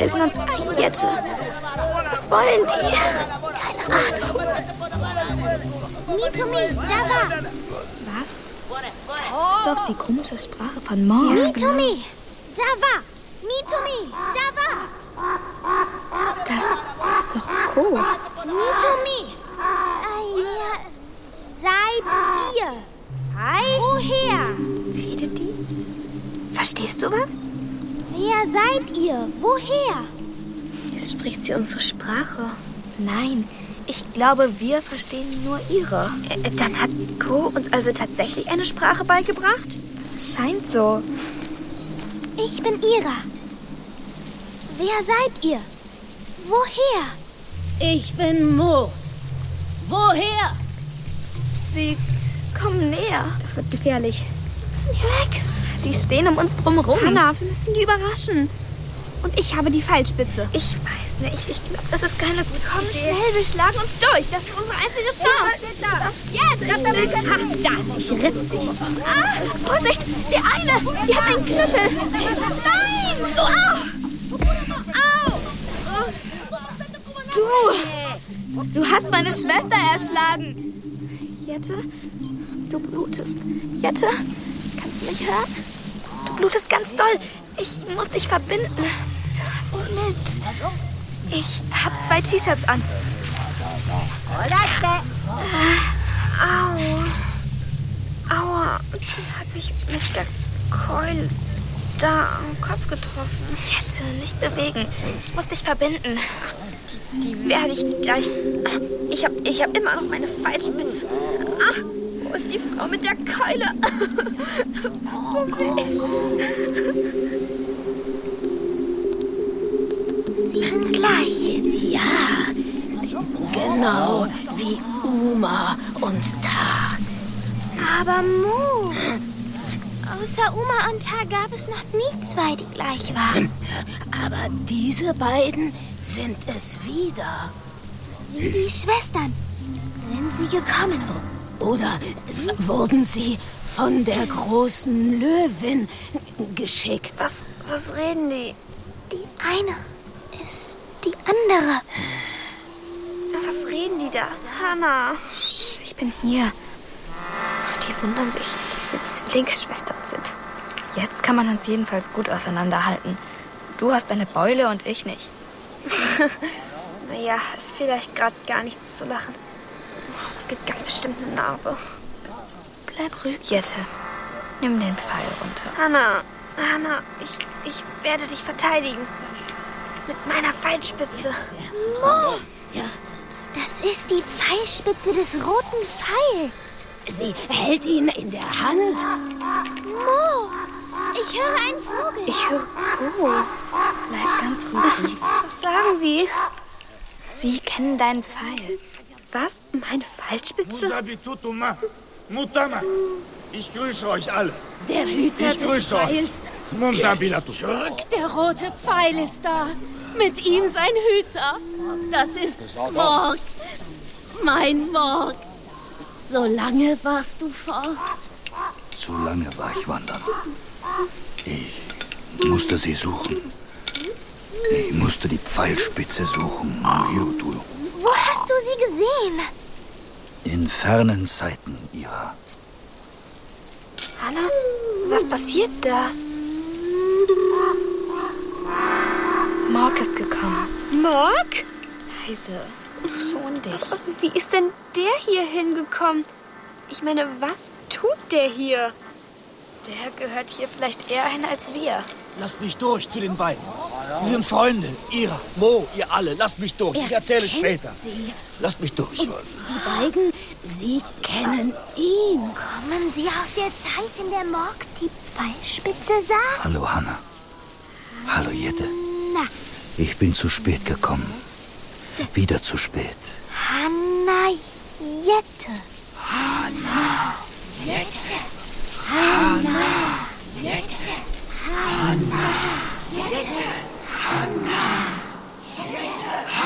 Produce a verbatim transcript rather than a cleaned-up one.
weisen uns ein, Jette. Was wollen die? Keine Ahnung. Mitomi, da war. Was? Das ist doch die komische Sprache von Morg. Mitomi, da war. Mitomi, da war. Das ist doch Ko. Mitomi. Wer seid ihr? Hi. Woher? Redet die? Verstehst du was? Wer seid ihr? Woher? Jetzt spricht sie unsere Sprache. Nein, ich glaube, wir verstehen nur ihre. Äh, dann hat Ko uns also tatsächlich eine Sprache beigebracht? Scheint so. Ich bin Ira. Wer seid ihr? Woher? Ich bin Mo. Woher? Sie kommen näher. Das wird gefährlich. Müssen wir weg. Die stehen um uns drum rum. Hannah, wir müssen die überraschen. Und ich habe die Pfeilspitze. Ich weiß nicht. Ich glaube, das ist keine gute Komm Idee. schnell, wir schlagen uns durch. Das ist unsere einzige Chance. Jetzt! Ha, da, ich riss dich. Ah, Vorsicht! Die eine! Die hat einen Knüppel! Nein! Au! Au! Du! Du hast meine Schwester erschlagen. Jette, du blutest. Jette, kannst du mich hören? Du blutest ganz doll. Ich muss dich verbinden. Womit? Ich habe zwei T-Shirts an. Äh, au. Aua. Die hat mich mit der Keule da am Kopf getroffen. Jette, nicht bewegen. Ich muss dich verbinden. Die, die werde ich gleich... Ich habe ich hab immer noch meine Pfeilspitze. Ah, wo ist die Frau mit der Keule? So weh. Sie sind gleich. Ja, genau wie Uma und Ta. Aber Mo, außer Uma und Ta gab es noch nie zwei, die gleich waren. Aber diese beiden sind es wieder. Wie die Schwestern sind sie gekommen. Oder wurden sie von der großen Löwin geschickt? Was, was reden die? Die eine ist die andere. Was reden die da? Hannah. Ich bin hier. Die wundern sich, dass wir Zwillingsschwestern sind. Jetzt kann man uns jedenfalls gut auseinanderhalten. Du hast eine Beule und ich nicht. Naja, ist vielleicht gerade gar nichts zu lachen. Das gibt ganz bestimmt eine Narbe. Bleib ruhig, Jette. Nimm den Pfeil runter. Hannah, Hannah, ich, ich werde dich verteidigen. Mit meiner Pfeilspitze. Mo, das ist die Pfeilspitze des roten Pfeils. Sie hält ihn in der Hand. Mo, ich höre einen Vogel. Ich höre Ko. Bleib ganz ruhig. Was sagen Sie? Sie kennen deinen Pfeil. Was? Meine Pfeilspitze? Mutama, ich grüße euch alle. Der Hüter Ich des grüße euch. Pfeils. Mumsabilatu. Zurück. Der rote Pfeil ist da. Mit ihm sein Hüter. Das ist Morg. Mein Morg. So lange warst du fort. Zu lange war ich wandern. Ich musste sie suchen. Ich musste die Pfeilspitze suchen, Ryudu. Wo hast du sie gesehen? In fernen Zeiten, Ira. Hannah, was passiert da? Morg ist gekommen. Morg? Leise, schon dich. Wie ist denn der hier hingekommen? Ich meine, was tut der hier? Der gehört hier vielleicht eher hin als wir. Lasst mich durch zu den beiden. Sie sind Freunde. Ira, Mo, ihr alle. Lasst mich durch. Ich erzähle kennt später. Sie. Lasst mich durch. Und die beiden, sie kennen ihn. Kommen sie aus der Zeit, in der Morg die Pfeilspitze sah? Hallo, Hannah. Hallo, Jette. Na, Ich bin zu spät gekommen. Wieder zu spät. Hannah Jette.